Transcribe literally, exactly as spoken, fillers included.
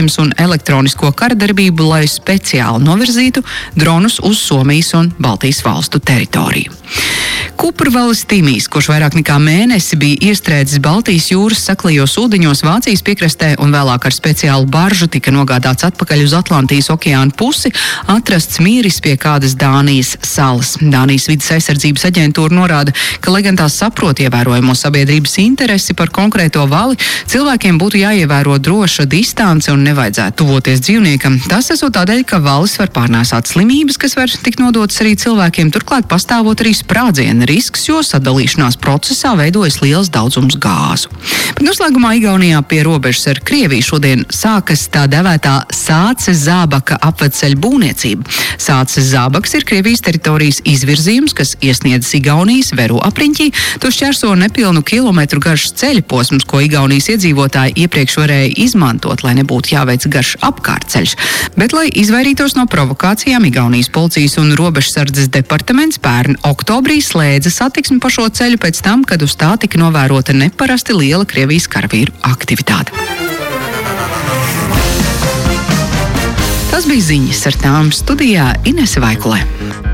sauszemes un elektronisko karadarbību, lai speciāli novirzītu dronus uz Somijas un Baltijas valstu teritoriju. Kuprvalis Timijs, kurš vairāk nekā mēnesi bija iestrēdzis Baltijas jūras saklajos ūdeņos Vācijas piekrastē un vēlāk ar speciālu baržu tika nogādāts atpakaļ uz Atlantijas okeāna pusi, atrasts mīris pie kādas Dānijas salas. Dānijas vides aizsardzības aģentūra norāda, ka, lai gan tās saprot ievērojamo sabiedrības interesi par konkrēto vali, cilvēkiem būtu jāievēro droša distance un nevajadzētu tuvoties dzīvniekam. Tas esot tādēļ, ka valis var pārnēsāt slimības, kas var tikt nodotas arī cilvēkiem, turklāt pastāvot arī sprādziena risks, jo sadalīšanās procesā veidojas liels daudzums gāzu. Bet noslēgumā Igaunijā pie robežas ar Krieviju šodien sākas tā devētā Sāces Zābaka apvedceļa būvniecība. Sāces Zābaks ir Krievijas teritorijas izvirzījums, kas iesniedzas Igaunijas Veru apriņķī. To šķērso nepilnu kilometru garš ceļa posms, ko Igaunijas iedzīvotāji iepriekš varēja izmantot, lai nebūtu jāveic garš apkārtceļš. Bet, lai izvairītos no provokācijām, Igaunijas policijas un robežsardzes departaments pērn oktobrī slēdza satiksmi pa šo ceļu pēc tam, kad uz tā tika novērota neparasti liela Krievijas karavīru aktivitāte. Tas bija ziņas, ar tām studijā Inese Vaikulē.